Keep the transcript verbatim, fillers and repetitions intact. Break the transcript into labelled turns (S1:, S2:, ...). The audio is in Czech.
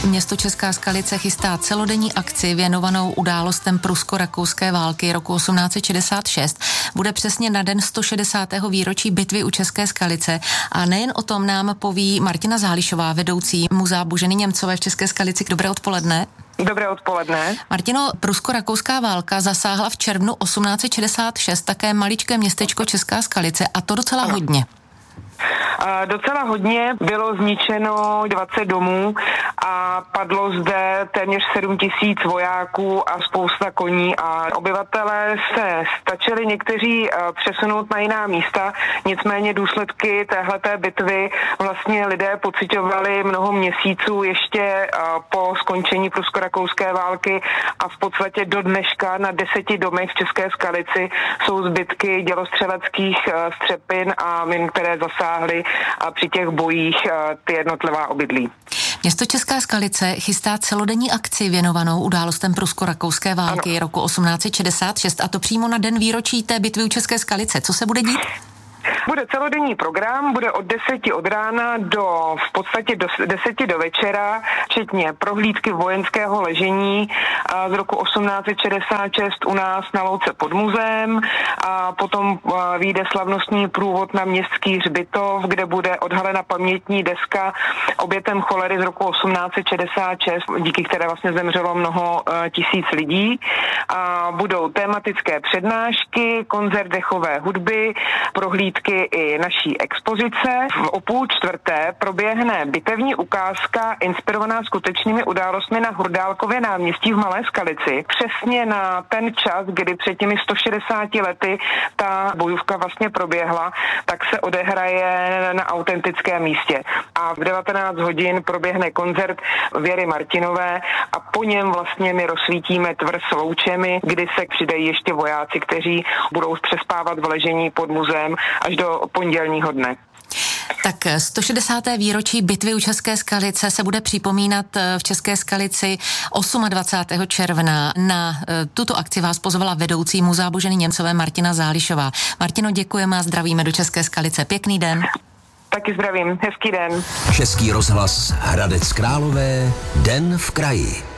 S1: Město Česká Skalice chystá celodenní akci věnovanou událostem prusko-rakouské války roku osmnáct set šedesát šest. Bude přesně na den sto šedesátého výročí bitvy u České Skalice a nejen o tom nám poví Martina Zálišová, vedoucí Muzea Boženy Němcové v České Skalici. Dobré odpoledne.
S2: Dobré odpoledne.
S1: Martino, prusko-rakouská válka zasáhla v červnu osmnáct set šedesát šest také maličké městečko Česká Skalice a to docela ano. hodně.
S2: A docela hodně, bylo zničeno dvacet domů a padlo zde téměř sedm tisíc vojáků a spousta koní a obyvatelé se stačili někteří přesunout na jiná místa, nicméně důsledky téhleté bitvy vlastně lidé pociťovali mnoho měsíců ještě po skončení prusko-rakouské války a v podstatě do dneška na deseti domech v České Skalici jsou zbytky dělostřeleckých střepin a min, které zasáhly a při těch bojích ty jednotlivá obydlí.
S1: Město Česká Skalice chystá celodenní akci věnovanou událostem prusko-rakouské války ano. roku osmnáct set šedesát šest a to přímo na den výročí té bitvy u České Skalice. Co se bude dít?
S2: Bude celodenní program, bude od deseti od rána do v podstatě do deseti do večera, včetně prohlídky vojenského ležení z roku osmnáct set šedesát šest u nás na louce pod muzeem a potom vyjde slavnostní průvod na městský hřbitov, kde bude odhalena pamětní deska obětem cholery z roku osmnáct set šedesát šest, díky které vlastně zemřelo mnoho tisíc lidí. A budou tematické přednášky, koncert dechové hudby, prohlídky i naší expozice. V o půl čtvrté proběhne bitevní ukázka inspirovaná skutečnými událostmi na Hurdálkově náměstí v Malé Skalici. Přesně na ten čas, kdy před těmi sto šedesáti lety ta bojůvka vlastně proběhla, tak se odehraje na autentickém místě. A v devatenáct hodin proběhne koncert Věry Martinové a po něm vlastně my rozsvítíme tvrz loučemi, kdy se přidají ještě vojáci, kteří budou přespávat v ležení pod muzeem až do pondělního dne.
S1: Tak sto šedesáté výročí bitvy u České Skalice se bude připomínat v České Skalici dvacátého osmého června. Na tuto akci vás pozvala vedoucí Muzea Boženy Němcové Martina Zálišová. Martino, děkujeme a zdravíme do České Skalice. Pěkný den.
S2: Taky zdravím. Hezký den.
S3: Český rozhlas Hradec Králové, Den v kraji.